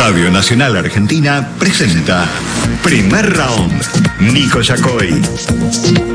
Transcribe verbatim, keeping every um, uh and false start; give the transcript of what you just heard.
Radio Nacional Argentina presenta Primer Round. Nico Yacoy.